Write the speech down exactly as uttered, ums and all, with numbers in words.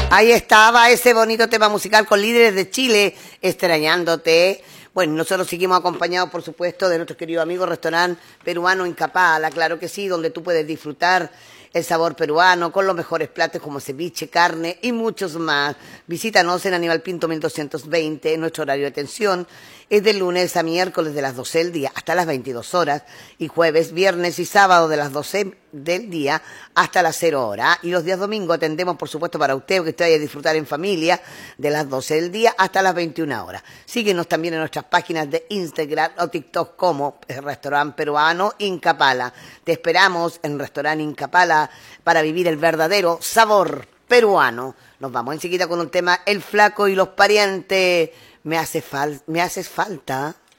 Ahí estaba ese bonito tema musical con Líderes de Chile, extrañándote. Bueno, nosotros seguimos acompañados, por supuesto, de nuestro querido amigo restaurante peruano Incapala, claro que sí, donde tú puedes disfrutar el sabor peruano con los mejores platos como ceviche, carne y muchos más. Visítanos en Aníbal Pinto mil doscientos veinte, nuestro horario de atención es de lunes a miércoles de las doce del día hasta las veintidós horas y jueves, viernes y sábado de las doce del día hasta las cero horas. Y los días domingos atendemos, por supuesto, para usted que usted vaya a disfrutar en familia de las doce del día hasta las veintiuna horas. Síguenos también en nuestras páginas de Instagram o TikTok como Restaurante Peruano Incapala. Te esperamos en Restaurante Incapala para vivir el verdadero sabor peruano. Nos vamos enseguida con un tema El Flaco y los Parientes. Me hace fal me haces falta.